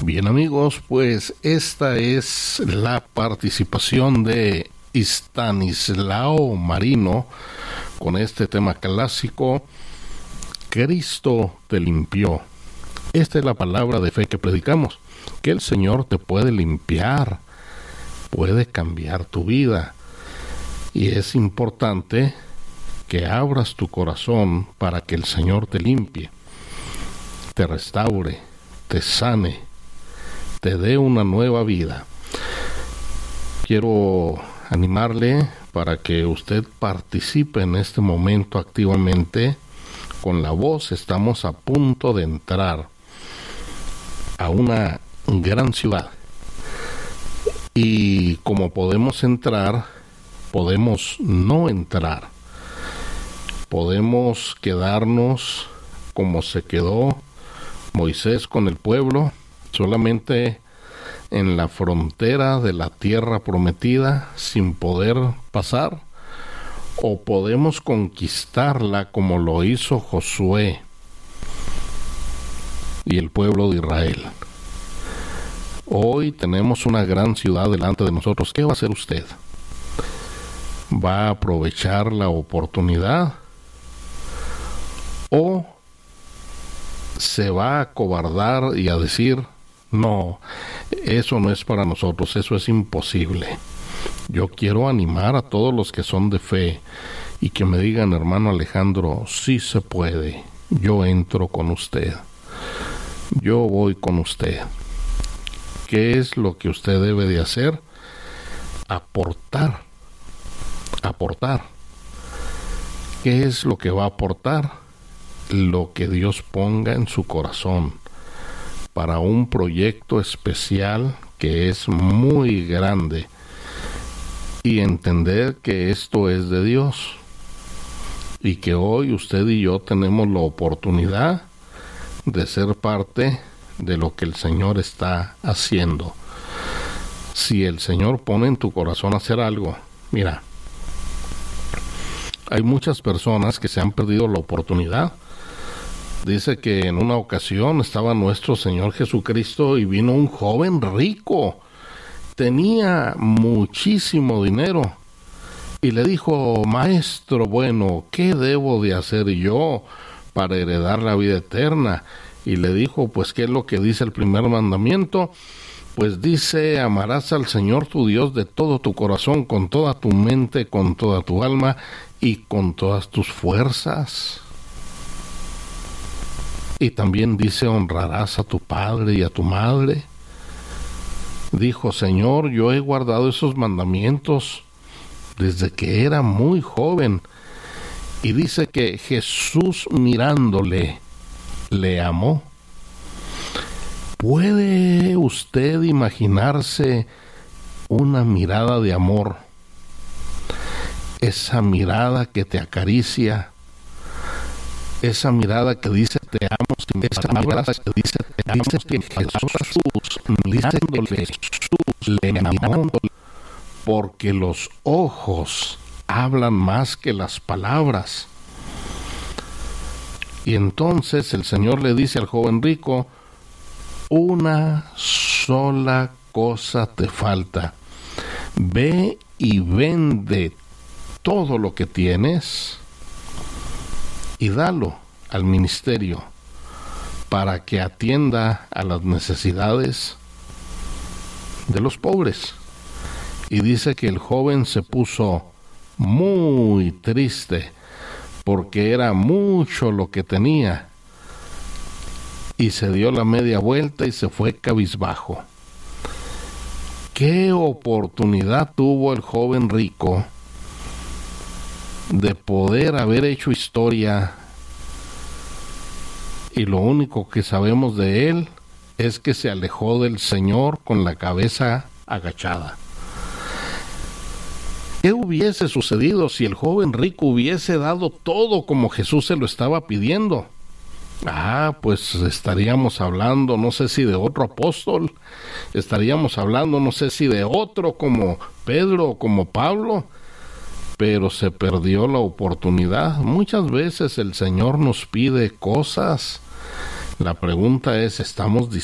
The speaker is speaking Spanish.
Bien, amigos, pues esta es la participación de Stanislao Marino con este tema clásico, Cristo te limpió. Esta es la palabra de fe que predicamos, que el Señor te puede limpiar, puede cambiar tu vida. Y es importante que abras tu corazón para que el Señor te limpie, te restaure, te sane, te dé una nueva vida. Quiero animarle para que usted participe en este momento activamente. Con la voz estamos a punto de entrar a una gran ciudad. Y como podemos entrar, podemos no entrar. Podemos quedarnos como se quedó Moisés con el pueblo, solamente en la frontera de la tierra prometida, sin poder pasar, o podemos conquistarla como lo hizo Josué y el pueblo de Israel. Hoy tenemos una gran ciudad delante de nosotros. ¿Qué va a hacer usted? ¿Va a aprovechar la oportunidad o se va a acobardar y a decir, no, eso no es para nosotros, eso es imposible? Yo quiero animar a todos los que son de fe y que me digan, hermano Alejandro, sí se puede, yo entro con usted, yo voy con usted. ¿Qué es lo que usted debe de hacer? Aportar. ¿Qué es lo que va a aportar? Lo que Dios ponga en su corazón para un proyecto especial que es muy grande, y entender que esto es de Dios y que hoy usted y yo tenemos la oportunidad de ser parte de lo que el Señor está haciendo. Si el Señor pone en tu corazón hacer algo, mira, hay muchas personas que se han perdido la oportunidad. Dice que en una ocasión estaba nuestro Señor Jesucristo y vino un joven rico, tenía muchísimo dinero, y le dijo, maestro bueno, ¿qué debo de hacer yo para heredar la vida eterna? Y le dijo, pues, ¿qué es lo que dice el primer mandamiento? Pues dice, amarás al Señor tu Dios de todo tu corazón, con toda tu mente, con toda tu alma y con todas tus fuerzas. Y también dice, honrarás a tu padre y a tu madre. Dijo, Señor, yo he guardado esos mandamientos desde que era muy joven. Y dice que Jesús, mirándole, le amó. ¿Puede usted imaginarse una mirada de amor? Esa mirada que te acaricia, esa mirada que dice te amo sin palabras, que dice te amo, que Jesús, mirándole, Jesús le amó, porque los ojos hablan más que las palabras. Y entonces el Señor le dice al joven rico, una sola cosa te falta. Ve y vende todo lo que tienes y dalo al ministerio para que atienda a las necesidades de los pobres. Y dice que el joven se puso muy triste porque era mucho lo que tenía, y se dio la media vuelta y se fue cabizbajo. ¿Qué oportunidad tuvo el joven rico de poder haber hecho historia? Y lo único que sabemos de él es que se alejó del Señor con la cabeza agachada. ¿Qué hubiese sucedido si el joven rico hubiese dado todo como Jesús se lo estaba pidiendo? Pues estaríamos hablando, no sé si de otro apóstol, estaríamos hablando, no sé si de otro como Pedro o como Pablo, pero se perdió la oportunidad. Muchas veces el Señor nos pide cosas. La pregunta es, ¿estamos